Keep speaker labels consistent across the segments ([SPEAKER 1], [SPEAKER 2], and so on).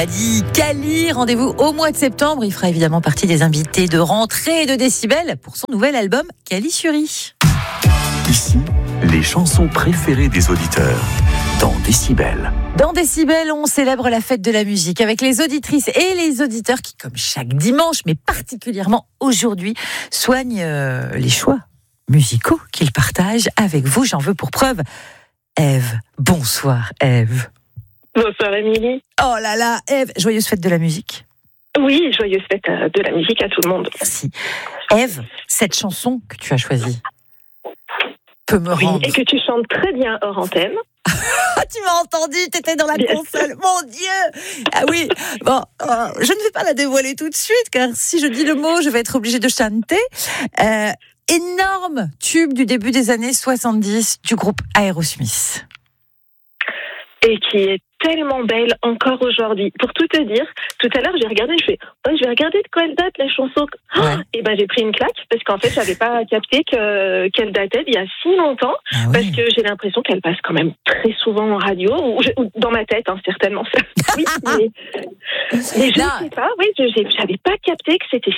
[SPEAKER 1] Cali, rendez-vous au mois de septembre. Il fera évidemment partie des invités de rentrée de Décibel pour son nouvel album Cali Suri.
[SPEAKER 2] Ici, les chansons préférées des auditeurs dans Décibel.
[SPEAKER 1] Dans Décibel, on célèbre la fête de la musique avec les auditrices et les auditeurs qui, comme chaque dimanche, mais particulièrement aujourd'hui, soignent les choix musicaux qu'ils partagent avec vous. J'en veux pour preuve Ève. Bonsoir Ève.
[SPEAKER 3] Bonsoir Émilie.
[SPEAKER 1] Oh là là, Ève, joyeuse fête de la musique.
[SPEAKER 3] Oui, joyeuse fête de la musique à tout le monde.
[SPEAKER 1] Merci. Ève, cette chanson que tu as choisie peut me rendre...
[SPEAKER 3] Et que tu chantes très bien hors antenne.
[SPEAKER 1] Tu m'as entendu, t'étais dans la console. Mon Dieu. Ah oui, bon, je ne vais pas la dévoiler tout de suite, car si je dis le mot, je vais être obligée de chanter. Énorme tube du début des années 70 du groupe Aerosmith.
[SPEAKER 3] Et qui est tellement belle encore aujourd'hui. Pour tout te dire, tout à l'heure j'ai regardé, je vais regarder de quoi elle date la chanson. Ouais. Et ben j'ai pris une claque parce qu'en fait j'avais pas capté qu'elle datait d'il y a si longtemps. Ah oui. Parce que j'ai l'impression qu'elle passe quand même très souvent en radio ou dans ma tête, certainement. Oui, mais je ne sais pas. Oui, j'avais pas capté que c'était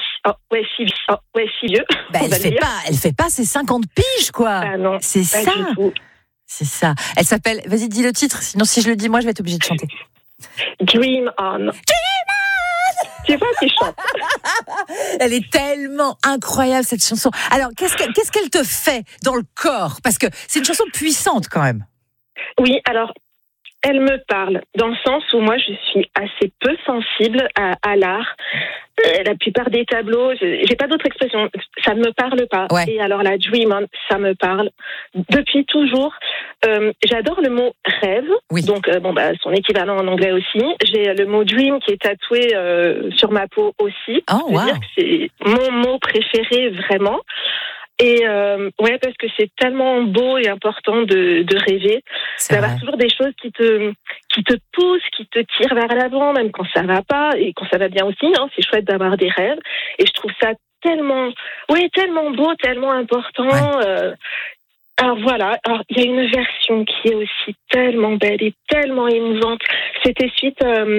[SPEAKER 3] si vieux.
[SPEAKER 1] Bah, elle fait pas ses 50 piges quoi.
[SPEAKER 3] Ah non,
[SPEAKER 1] c'est ça. Du tout. C'est ça. Elle s'appelle... Vas-y, dis le titre. Sinon, si je le dis, moi, je vais être obligée de chanter.
[SPEAKER 3] Dream On. Dream On. Tu vois qui chante.
[SPEAKER 1] Elle est tellement incroyable, cette chanson. Alors, qu'est-ce qu'elle te fait dans le corps ? Parce que c'est une chanson puissante, quand même.
[SPEAKER 3] Oui, alors... Elle me parle, dans le sens où moi, je suis assez peu sensible à l'art. La plupart des tableaux, j'ai pas d'autre expression, ça ne me parle pas. Ouais. Et alors la Dream On, ça me parle. Depuis toujours, j'adore le mot rêve, oui. Donc son équivalent en anglais aussi. J'ai le mot dream qui est tatoué sur ma peau aussi.
[SPEAKER 1] Oh, wow.
[SPEAKER 3] C'est-à-dire que c'est mon mot préféré, vraiment. Et ouais, parce que c'est tellement beau et important de rêver, d'avoir toujours des choses qui te poussent, qui te tirent vers l'avant, même quand ça va pas et quand ça va bien aussi. C'est chouette d'avoir des rêves. Et je trouve ça tellement beau, tellement important. Ouais. Alors voilà, il y a une version qui est aussi tellement belle et tellement émouvante. C'était suite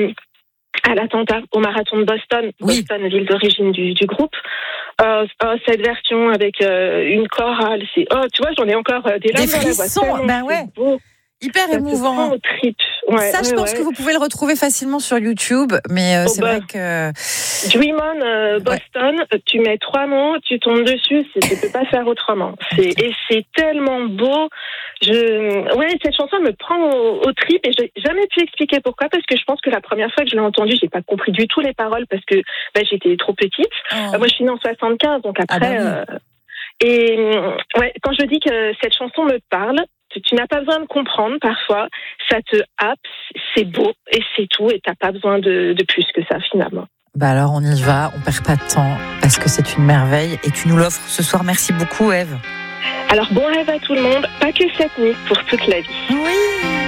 [SPEAKER 3] à l'attentat au marathon de Boston, oui. Boston, ville d'origine du groupe. Cette version avec une chorale, tu vois, j'en ai encore des larmes dans la voix.
[SPEAKER 1] Frissons, ben ouais. Beau. Hyper ça émouvant.
[SPEAKER 3] Ouais,
[SPEAKER 1] ça, je pense que vous pouvez le retrouver facilement sur YouTube, mais c'est vrai que...
[SPEAKER 3] Dream On Boston, tu mets 3 mots, tu tombes dessus, tu peux pas faire autrement. Et c'est tellement beau. Cette chanson me prend au trip et j'ai jamais pu expliquer pourquoi, parce que je pense que la première fois que je l'ai entendue, j'ai pas compris du tout les paroles parce que j'étais trop petite. Moi, je suis née en 75, donc après... Et quand je dis que cette chanson me parle, tu n'as pas besoin de comprendre parfois, ça te happe, c'est beau et c'est tout, et t'as pas besoin de plus que ça finalement.
[SPEAKER 1] Alors on y va, on perd pas de temps parce que c'est une merveille et tu nous l'offres ce soir. Merci beaucoup Ève.
[SPEAKER 3] Alors bon rêve à tout le monde, pas que cette nuit, pour toute la vie.
[SPEAKER 1] Oui.